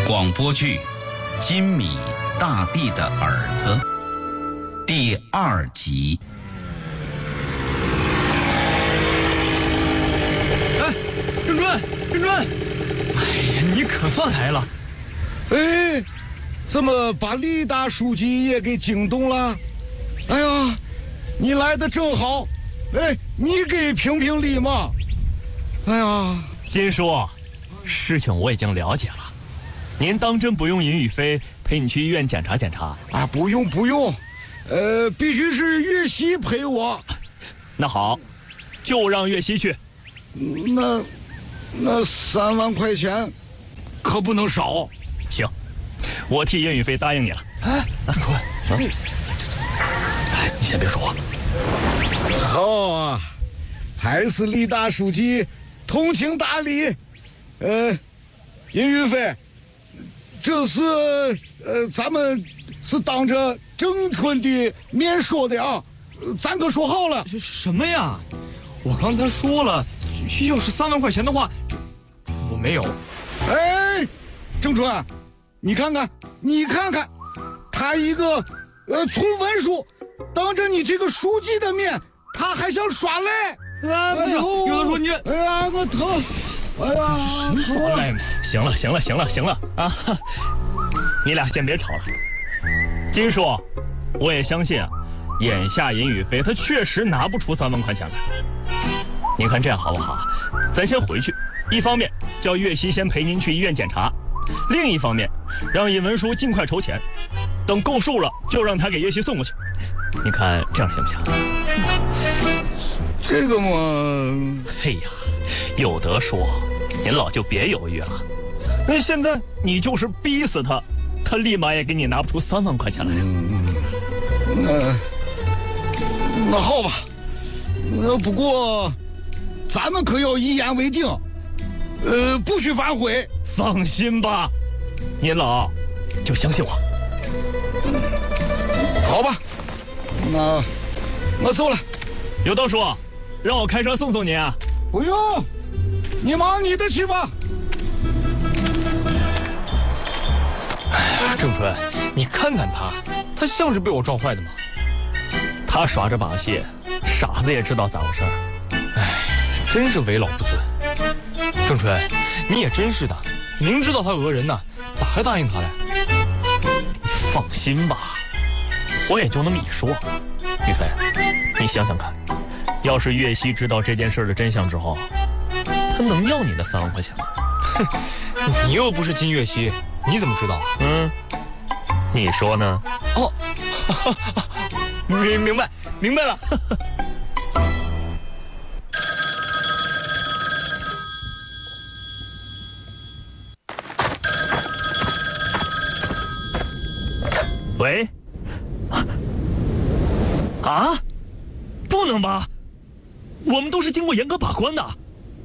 广播剧《金米大地的儿子》第2集。 哎，郑春，哎呀，你可算来了！ 哎，怎么把李大书记也给惊动了？哎呀，你来的正好，哎，你给评评理嘛。哎呀， 金叔，事情我已经了解了，您当真不用尹宇飞陪你去医院检查检查？ 啊，不用，必须是岳西陪我。 那好，就让岳西去。 那3万块钱可不能少。 行，我替尹宇飞答应你了。哎，春，哎，你先别说话。 好啊，还是李大书记通情达理。尹宇飞，这是咱们是当着郑春的面说的啊，咱可说好了。 什么呀？我刚才说了，要是3万块钱的话，我没有。 哎，郑春，你看看，他一个从文书，当着你这个书记的面，他还想耍赖。 啊，不是，有的说你， 哎呀，我疼。哎呀， 什么耍赖嘛？行了啊！你俩先别吵了。金叔，我也相信啊，眼下尹宇飞他确实拿不出3万块钱来。您看这样好不好？咱先回去，一方面叫岳西先陪您去医院检查，另一方面让尹文书尽快筹钱，等够数了就让他给岳西送过去。你看这样行不行？ 这个嘛， 嘿呀，有得说，您老就别犹豫了。那现在你就是逼死他，他立马也给你拿不出3万块钱来。 那好吧，不过咱们可要一言为定，不许反悔。 放心吧，您老就相信我。 好吧，那我走了。 有道叔，让我开车送送您啊？ 不用，你忙你的去吧。 哎呀，郑春，你看看他像是被我撞坏的吗？他耍着把戏，傻子也知道咋回事。哎，真是为老不尊。郑春，你也真是的，明知道他讹人呢，咋还答应他嘞？你放心吧，我也就那么一说。宇飞，你想想看，要是岳西知道这件事的真相之后，他能要你的3万块钱吗？你又不是金岳西，你怎么知道？你说呢？哦，明白了。喂？啊？不能吧？我们都是经过严格把关的。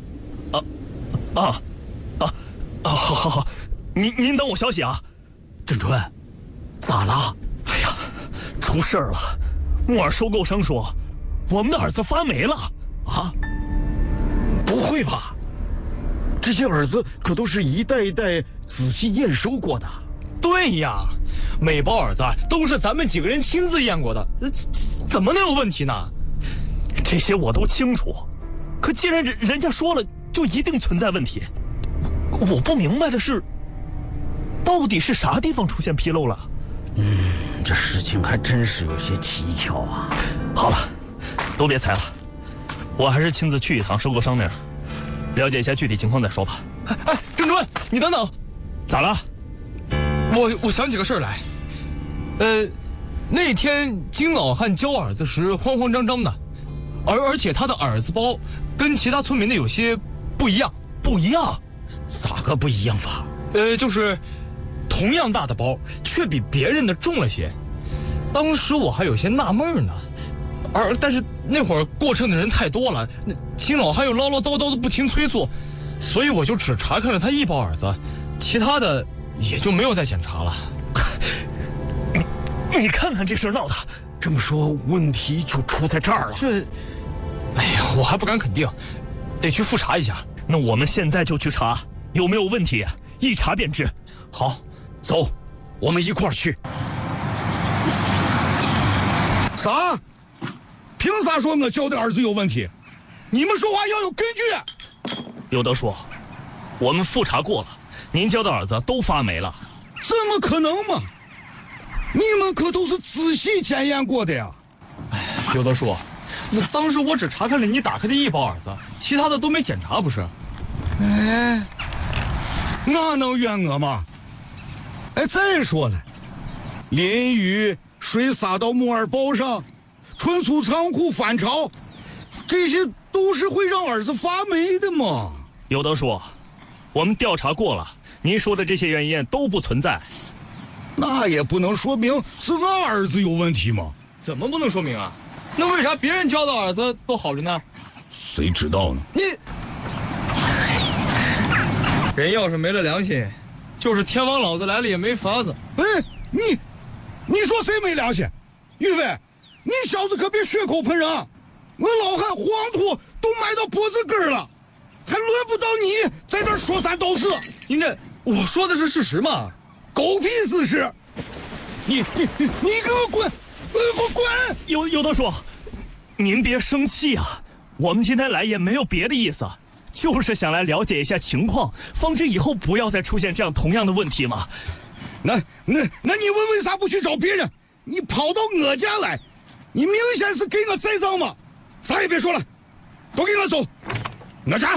好，您等我消息啊。郑春，咋了？哎呀，出事儿了！木耳收购商说，我们的儿子发霉了。啊？ 不会吧？这些儿子可都是一代一代仔细验收过的。 对呀，每包耳子都是咱们几个人亲自验过的，怎么能有问题呢？这些我都清楚，可既然人家说了，就一定存在问题。我不明白的是，到底是啥地方出现纰漏了？ 这事情还真是有些蹊跷啊。 好了，都别猜了，我还是亲自去一趟收购商那儿，了解一下具体情况再说吧。哎，郑春，你等等，咋了？我想起个事儿来。那天金老汉教儿子时慌慌张张的，而且他的耳子包跟其他村民的有些不一样。不一样？ 咋个不一样法？ 就是同样大的包，却比别人的重了些。当时我还有些纳闷呢，但是那会儿过秤的人太多了，那金老汉又唠唠叨叨的不停催促，所以我就只查看了他1包耳子，其他的也就没有再检查了。你看看这事闹的， 这么说问题就出在这儿了。 哎呀，我还不敢肯定，得去复查一下。那我们现在就去查，有没有问题，一查便知。 好， 走，我们一块儿去。 啥？凭啥说我教的儿子有问题？你们说话要有根据。 有德叔，我们复查过了，您教的儿子都发霉了。 怎么可能嘛？你们可都是仔细检验过的呀。 有德叔，那当时我只查看了你打开的一包饵子，其他的都没检查，不是？ 哎，那能怨我吗？哎，再说了，淋雨、水洒到木耳包上，春储仓库翻潮，这些都是会让儿子发霉的嘛。 有德叔，我们调查过了，您说的这些原因都不存在。 那也不能说明是俺儿子有问题嘛。 怎么不能说明啊？那为啥别人教的饵子都好着呢？ 谁知道呢？ 人要是没了良心，就是天王老子来了也没法子。 哎，你说谁没良心？于飞，你小子可别血口喷人啊！我老汉黄土都埋到脖子根了，还轮不到你在这说三道四。 您这，我说的是事实嘛？ 狗屁事实！你给我滚！给我滚！ 有德叔，您别生气啊，我们今天来也没有别的意思，就是想来了解一下情况，防止以后不要再出现这样同样的问题嘛。 那你为啥不去找别人？你跑到我家来，你明显是给我栽赃嘛！啥也别说了，都给我走，我家。